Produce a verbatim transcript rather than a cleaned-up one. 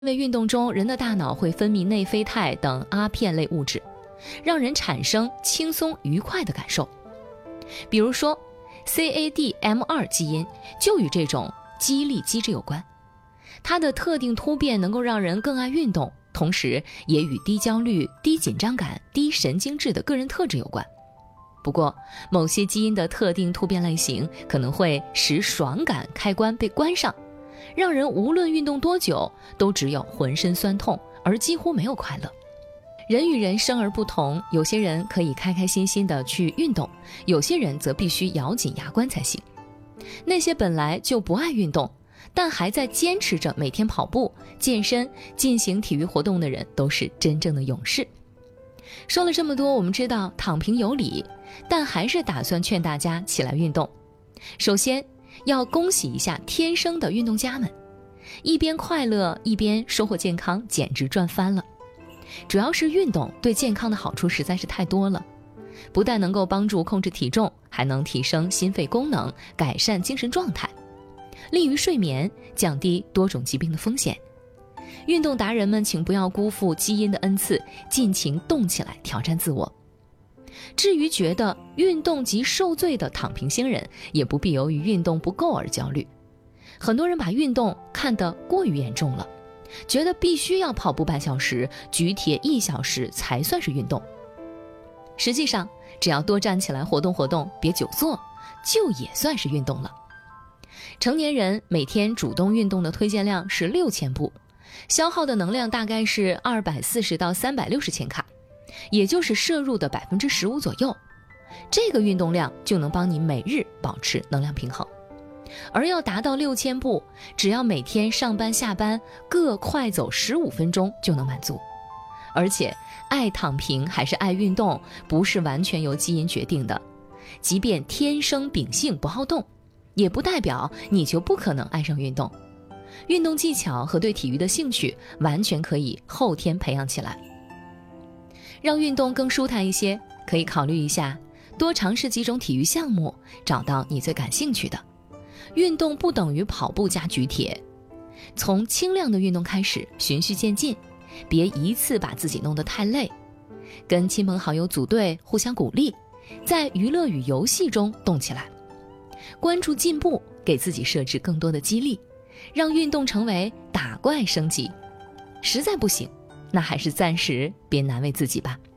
因为运动中人的大脑会分泌内啡肽等阿片类物质，让人产生轻松愉快的感受。比如说 C A D M 二 基因就与这种激励机制有关，它的特定突变能够让人更爱运动，同时也与低焦虑、低紧张感、低神经质的个人特质有关。不过某些基因的特定突变类型可能会使爽感开关被关上，让人无论运动多久都只有浑身酸痛，而几乎没有快乐。人与人生而不同，有些人可以开开心心地去运动，有些人则必须咬紧牙关才行。那些本来就不爱运动，但还在坚持着每天跑步、健身、进行体育活动的人，都是真正的勇士。说了这么多，我们知道躺平有理，但还是打算劝大家起来运动。首先要恭喜一下天生的运动家们，一边快乐一边收获健康，简直赚翻了。主要是运动对健康的好处实在是太多了，不但能够帮助控制体重，还能提升心肺功能，改善精神状态，利于睡眠，降低多种疾病的风险。运动达人们请不要辜负基因的恩赐，尽情动起来，挑战自我。至于觉得运动即受罪的躺平星人，也不必由于运动不够而焦虑。很多人把运动看得过于严重了，觉得必须要跑步半小时、举铁一小时才算是运动。实际上，只要多站起来活动活动，别久坐，就也算是运动了。成年人每天主动运动的推荐量是六千步，消耗的能量大概是二百四十到三百六十千卡，也就是摄入的 百分之十五 左右。这个运动量就能帮你每日保持能量平衡。而要达到六千步，只要每天上班下班各快走十五分钟就能满足。而且爱躺平还是爱运动，不是完全由基因决定的，即便天生秉性不好动，也不代表你就不可能爱上运动。运动技巧和对体育的兴趣完全可以后天培养起来。让运动更舒坦一些，可以考虑一下多尝试几种体育项目，找到你最感兴趣的。运动不等于跑步加举铁，从轻量的运动开始，循序渐进，别一次把自己弄得太累。跟亲朋好友组队，互相鼓励，在娱乐与游戏中动起来。关注进步，给自己设置更多的激励，让运动成为打怪升级。实在不行，那还是暂时别难为自己吧。